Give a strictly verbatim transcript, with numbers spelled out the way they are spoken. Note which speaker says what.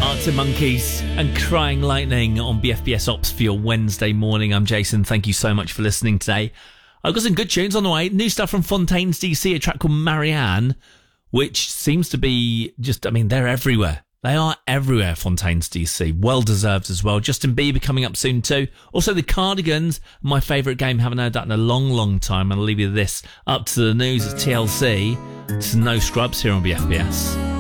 Speaker 1: Arctic Monkeys and Crying Lightning on B F B S Ops for your Wednesday morning. I'm Jason. Thank you so much for listening today. I've got some good tunes on the way. New stuff from Fontaines D C, a track called Marianne, which seems to be just, I mean, they're everywhere. They are everywhere, Fontaines D C. Well deserved as well. Justin Bieber coming up soon too. Also the Cardigans, my favourite game. Haven't heard that in a long, long time. And I'll leave you this. Up to the news, it's T L C. It's No Scrubs here on B F B S.